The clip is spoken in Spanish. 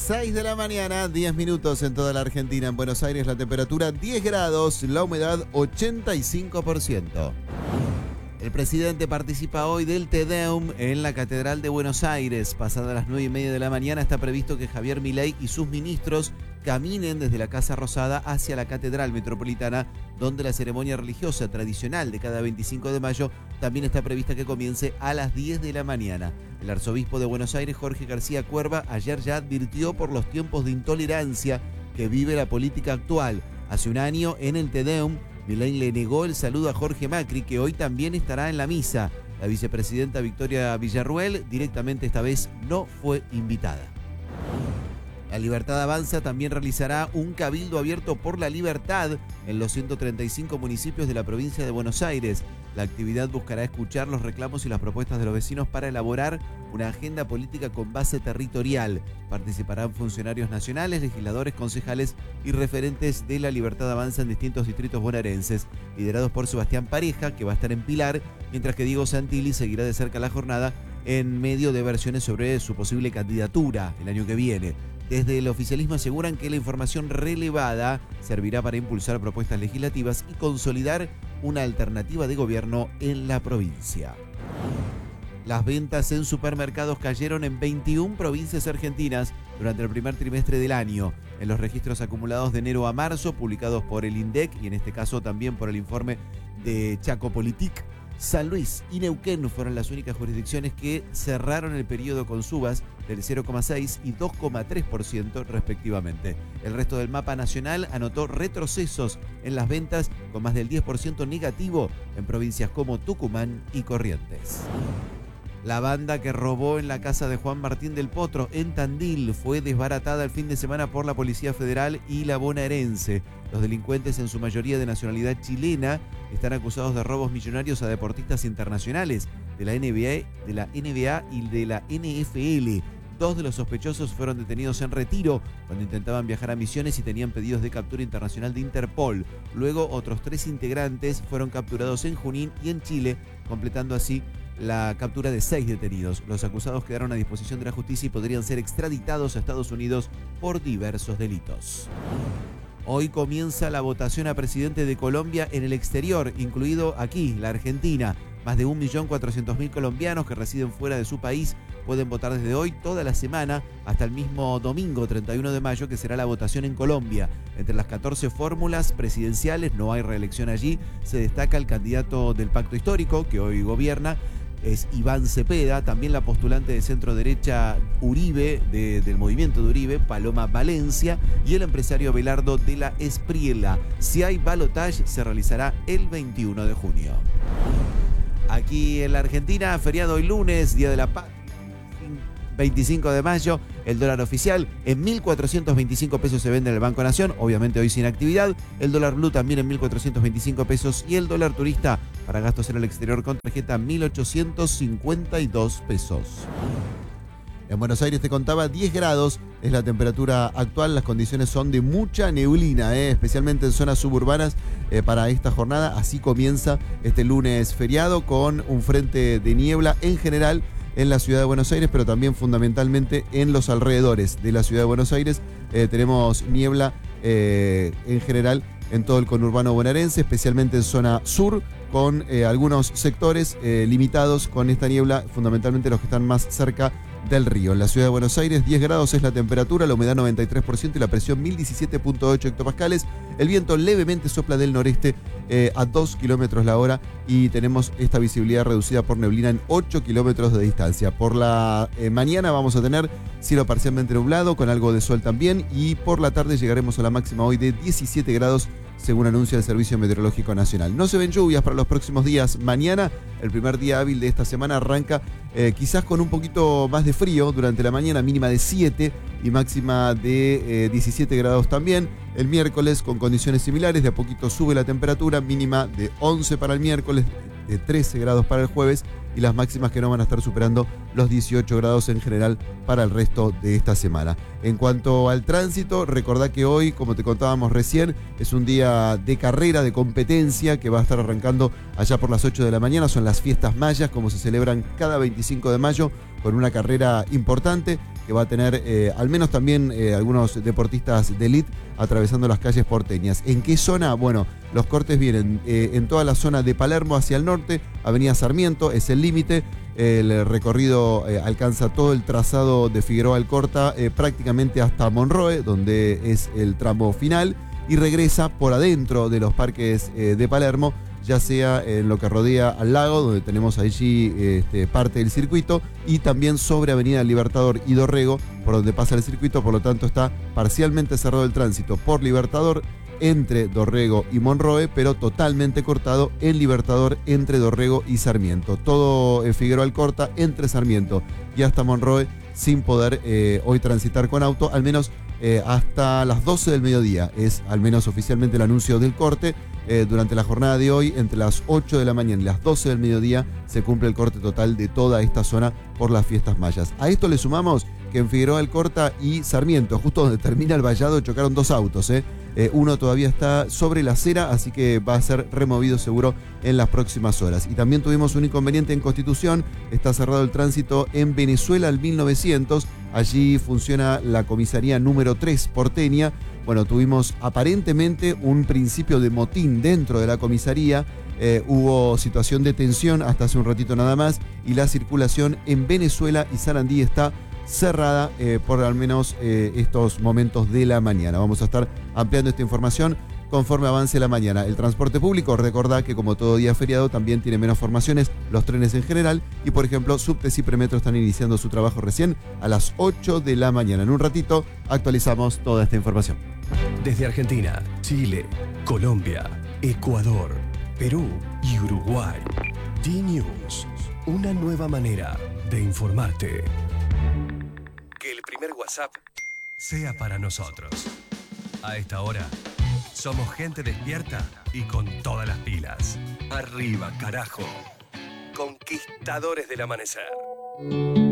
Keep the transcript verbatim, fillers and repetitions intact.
seis de la mañana, diez minutos en toda la Argentina. En Buenos Aires la temperatura diez grados, la humedad ochenta y cinco por ciento. El presidente participa hoy del Te Deum en la Catedral de Buenos Aires. Pasadas las nueve y media de la mañana está previsto que Javier Milei y sus ministros caminen desde la Casa Rosada hacia la Catedral Metropolitana, donde la ceremonia religiosa tradicional de cada veinticinco de mayo también está prevista que comience a las diez de la mañana. El arzobispo de Buenos Aires, Jorge García Cuerva, ayer ya advirtió por los tiempos de intolerancia que vive la política actual. Hace un año, en el Te Deum, Milei le negó el saludo a Jorge Macri, que hoy también estará en la misa. La vicepresidenta Victoria Villarruel directamente esta vez no fue invitada. La Libertad Avanza también realizará un cabildo abierto por la libertad en los ciento treinta y cinco municipios de la provincia de Buenos Aires. La actividad buscará escuchar los reclamos y las propuestas de los vecinos para elaborar una agenda política con base territorial. Participarán funcionarios nacionales, legisladores, concejales y referentes de la Libertad Avanza en distintos distritos bonaerenses, liderados por Sebastián Pareja, que va a estar en Pilar, mientras que Diego Santilli seguirá de cerca la jornada en medio de versiones sobre su posible candidatura el año que viene. Desde el oficialismo aseguran que la información relevada servirá para impulsar propuestas legislativas y consolidar una alternativa de gobierno en la provincia. Las ventas en supermercados cayeron en veintiuna provincias argentinas durante el primer trimestre del año. En los registros acumulados de enero a marzo, publicados por el INDEC y en este caso también por el informe de Chacopolitik, San Luis y Neuquén fueron las únicas jurisdicciones que cerraron el periodo con subas del cero coma seis y dos coma tres por ciento respectivamente. El resto del mapa nacional anotó retrocesos en las ventas con más del diez por ciento negativo en provincias como Tucumán y Corrientes. La banda que robó en la casa de Juan Martín del Potro en Tandil fue desbaratada el fin de semana por la Policía Federal y la bonaerense. Los delincuentes, en su mayoría de nacionalidad chilena, están acusados de robos millonarios a deportistas internacionales de la N B A, de la N B A y de la N F L. Dos de los sospechosos fueron detenidos en Retiro cuando intentaban viajar a Misiones y tenían pedidos de captura internacional de Interpol. Luego, otros tres integrantes fueron capturados en Junín y en Chile, completando así la captura de seis detenidos. Los acusados quedaron a disposición de la justicia y podrían ser extraditados a Estados Unidos por diversos delitos. Hoy comienza la votación a presidente de Colombia en el exterior, incluido aquí, la Argentina. Más de un millón cuatrocientos mil colombianos que residen fuera de su país pueden votar desde hoy toda la semana hasta el mismo domingo treinta y uno de mayo, que será la votación en Colombia. Entre las catorce fórmulas presidenciales, no hay reelección allí, se destaca el candidato del Pacto Histórico, que hoy gobierna, es Iván Cepeda, también la postulante de centro derecha Uribe, de, del movimiento de Uribe, Paloma Valencia, y el empresario Abelardo de la Espriella. Si hay balotaje, se realizará el veintiuno de junio. Aquí en la Argentina, feriado hoy lunes, Día de la Patria, veinticinco de mayo, el dólar oficial en mil cuatrocientos veinticinco pesos se vende en el Banco Nación, obviamente hoy sin actividad. El dólar blue también en mil cuatrocientos veinticinco pesos y el dólar turista para gastos en el exterior con tarjeta mil ochocientos cincuenta y dos pesos. En Buenos Aires, te contaba, diez grados es la temperatura actual. Las condiciones son de mucha neblina, eh, especialmente en zonas suburbanas eh, para esta jornada. Así comienza este lunes feriado con un frente de niebla en general en la ciudad de Buenos Aires, pero también fundamentalmente en los alrededores de la ciudad de Buenos Aires. Eh, tenemos niebla eh, en general en todo el conurbano bonaerense, especialmente en zona sur, con eh, algunos sectores eh, limitados con esta niebla, fundamentalmente los que están más cerca del río. En la ciudad de Buenos Aires, diez grados es la temperatura, la humedad noventa y tres por ciento y la presión mil diecisiete punto ocho hectopascales. El viento levemente sopla del noreste eh, a dos kilómetros la hora y tenemos esta visibilidad reducida por neblina en ocho kilómetros de distancia. Por la eh, mañana vamos a tener cielo parcialmente nublado con algo de sol también, y por la tarde llegaremos a la máxima hoy de diecisiete grados según anuncia el Servicio Meteorológico Nacional. No se ven lluvias para los próximos días. Mañana, el primer día hábil de esta semana, arranca eh, quizás con un poquito más de frío durante la mañana, mínima de siete y máxima de eh, diecisiete grados también. El miércoles, con condiciones similares, de a poquito sube la temperatura, mínima de once para el miércoles, de trece grados para el jueves, y las máximas que no van a estar superando los dieciocho grados en general para el resto de esta semana. En cuanto al tránsito, recordá que hoy, como te contábamos recién, es un día de carrera, de competencia, que va a estar arrancando allá por las ocho de la mañana. Son las fiestas mayas, como se celebran cada veinticinco de mayo, con una carrera importante que va a tener eh, al menos también eh, algunos deportistas de elite atravesando las calles porteñas. ¿En qué zona? Bueno, los cortes vienen eh, en toda la zona de Palermo hacia el norte, Avenida Sarmiento es el límite. El recorrido eh, alcanza todo el trazado de Figueroa Alcorta eh, prácticamente hasta Monroe, donde es el tramo final, y regresa por adentro de los parques eh, de Palermo, ya sea en lo que rodea al lago, donde tenemos allí este, parte del circuito, y también sobre Avenida Libertador y Dorrego, por donde pasa el circuito. Por lo tanto, está parcialmente cerrado el tránsito por Libertador entre Dorrego y Monroe, pero totalmente cortado en Libertador entre Dorrego y Sarmiento. Todo en Figueroa Alcorta entre Sarmiento y hasta Monroe sin poder eh, hoy transitar con auto, al menos eh, hasta las doce del mediodía. Es al menos oficialmente el anuncio del corte. Eh, durante la jornada de hoy, entre las ocho de la mañana y las doce del mediodía, se cumple el corte total de toda esta zona por las fiestas mayas. A esto le sumamos que en Figueroa Alcorta y Sarmiento, justo donde termina el vallado, chocaron dos autos. ¿eh? Eh, uno todavía está sobre la acera, así que va a ser removido seguro en las próximas horas. Y también tuvimos un inconveniente en Constitución. Está cerrado el tránsito en Venezuela al mil novecientos. Allí funciona la comisaría número tres porteña. Bueno, tuvimos aparentemente un principio de motín dentro de la comisaría. Eh, hubo situación de tensión hasta hace un ratito nada más, y la circulación en Venezuela y Sarandí está cerrada eh, por al menos eh, estos momentos de la mañana. Vamos a estar ampliando esta información conforme avance la mañana. El transporte público, recordá que como todo día feriado también tiene menos formaciones, los trenes en general, y por ejemplo Subtes y Premetro están iniciando su trabajo recién a las ocho de la mañana. En un ratito actualizamos toda esta información. Desde Argentina, Chile, Colombia, Ecuador, Perú y Uruguay, D-News, una nueva manera de informarte. Que el primer WhatsApp sea para nosotros. A esta hora, somos gente despierta y con todas las pilas. Arriba, carajo. Conquistadores del amanecer.